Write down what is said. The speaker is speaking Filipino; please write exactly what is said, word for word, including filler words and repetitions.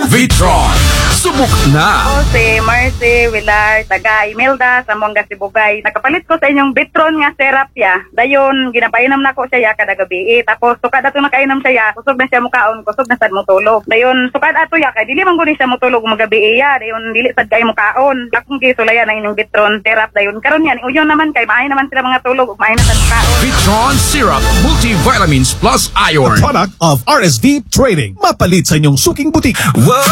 Vitron, subok na! Ako si Marcy Villar, taga Imelda, sa Mongga, Sibugay. Nakapalit ko sa inyong Vitron nga syrup ya. Dayon, ginapainom na ko siya ya kada gabi. Eh, tapos, sukad ato nakainom siya ya, kusog na siya mukaon, kusog na sad mo tulog. Dayon, sukad ato ya, kay dili man guni siya mutulog magabi ya. Dayon, dili sad kay mukaon. Lakong gisulayan ang inyong Vitron syrup. Dayon, karon yan, uyon naman kay maayo naman sila mga tulog, maayo na sad mukaon. Vitron Syrup Multivitamins Plus A Iron. product of R S V Trading. Mapalit sa inyong suking butik. Wow!